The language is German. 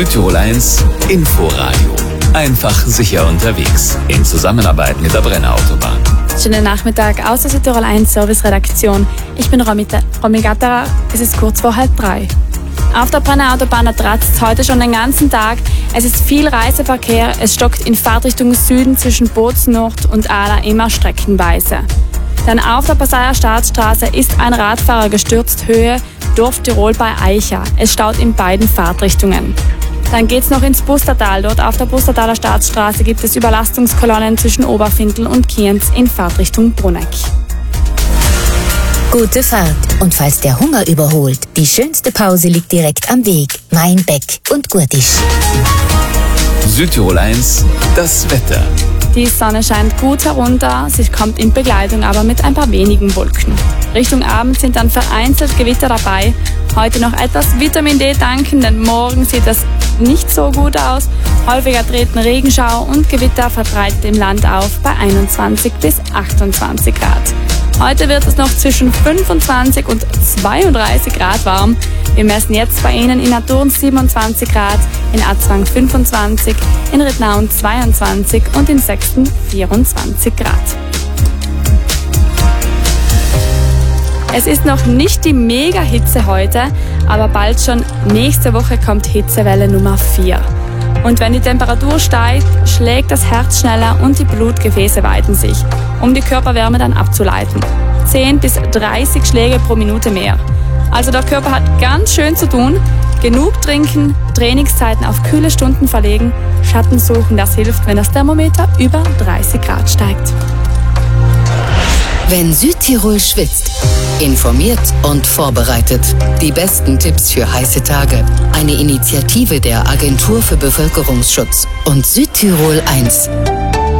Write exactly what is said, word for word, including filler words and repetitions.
Südtirol eins Inforadio. Einfach sicher unterwegs. In Zusammenarbeit mit der Brenner Autobahn. Schönen Nachmittag aus der Südtirol eins Service-Redaktion. Ich bin Romy, Romy Gatterer. Es ist kurz vor halb drei. Auf der Brenner Autobahn tratzt es heute schon den ganzen Tag. Es ist viel Reiseverkehr. Es stockt in Fahrtrichtung Süden zwischen Bozen-Nord und Ala immer streckenweise. Denn auf der Passayer Staatsstraße ist ein Radfahrer gestürzt, Höhe Dorf Tirol bei Eicha. Es staut in beiden Fahrtrichtungen. Dann geht's noch ins Bustertal. Dort auf der Bustertaler Staatsstraße gibt es Überlastungskolonnen zwischen Oberfindl und Kienz in Fahrtrichtung Bruneck. Gute Fahrt. Und falls der Hunger überholt, die schönste Pause liegt direkt am Weg. Mainbeck und Gurtisch. Südtirol eins, das Wetter. Die Sonne scheint gut herunter, sie kommt in Begleitung aber mit ein paar wenigen Wolken. Richtung Abend sind dann vereinzelt Gewitter dabei. Heute noch etwas Vitamin D tanken, denn morgen sieht das nicht so gut aus. Häufiger treten Regenschauer und Gewitter verbreitet im Land auf bei einundzwanzig bis achtundzwanzig Grad. Heute wird es noch zwischen fünfundzwanzig und zweiunddreißig Grad warm. Wir messen jetzt bei Ihnen in Aturn siebenundzwanzig Grad, in Azwang fünfundzwanzig, in Rittnauen zweiundzwanzig und in Sexten vierundzwanzig Grad. Es ist noch nicht die Mega-Hitze heute, aber bald schon nächste Woche kommt Hitzewelle Nummer vier. Und wenn die Temperatur steigt, schlägt das Herz schneller und die Blutgefäße weiten sich, um die Körperwärme dann abzuleiten. zehn bis dreißig Schläge pro Minute mehr. Also der Körper hat ganz schön zu tun. Genug trinken, Trainingszeiten auf kühle Stunden verlegen, Schatten suchen, das hilft, wenn das Thermometer über dreißig Grad steigt. Wenn Südtirol schwitzt, informiert und vorbereitet. Die besten Tipps für heiße Tage. Eine Initiative der Agentur für Bevölkerungsschutz und Südtirol eins.